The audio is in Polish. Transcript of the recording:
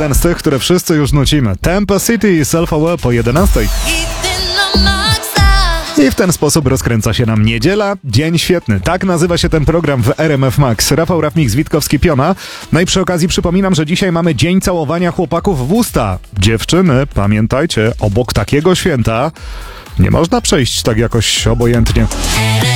jeden z tych, które wszyscy już nucimy. Tampa City i Self-Aware po 11. I w ten sposób rozkręca się nam niedziela. Dzień świetny. Tak nazywa się ten program w RMF Max. Rafał Rafnik-Witkowski-Piona. No i przy okazji przypominam, że dzisiaj mamy dzień całowania chłopaków w usta. Dziewczyny, pamiętajcie, obok takiego święta nie można przejść tak jakoś obojętnie.